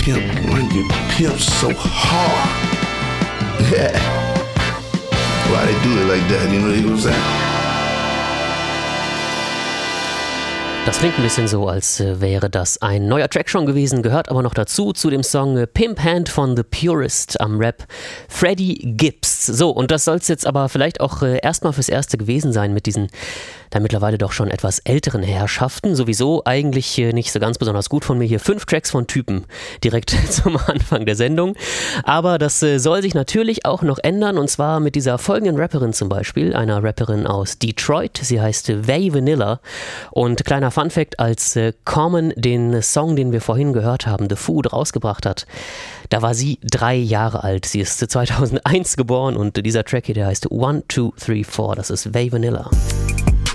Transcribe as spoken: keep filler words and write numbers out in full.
pimp, run your pimp so hard. Yeah. Why they do it like that, you know what I'm saying? Das klingt ein bisschen so, als wäre das ein neuer Track schon gewesen, gehört aber noch dazu, zu dem Song Pimp Hand von The Purist am Rap Freddie Gibbs. So, und das soll es jetzt aber vielleicht auch erstmal fürs Erste gewesen sein mit diesen dann mittlerweile doch schon etwas älteren Herrschaften. Sowieso eigentlich nicht so ganz besonders gut von mir hier. Fünf Tracks von Typen direkt zum Anfang der Sendung. Aber das soll sich natürlich auch noch ändern, und zwar mit dieser folgenden Rapperin zum Beispiel, einer Rapperin aus Detroit. Sie heißt Vay Vanilla, und kleiner Funfact, als äh, Common den Song, den wir vorhin gehört haben, The Food, rausgebracht hat, da war sie drei Jahre alt. Sie ist zweitausendeins geboren, und dieser Track hier, der heißt one two three four. Das ist Vay Vanilla.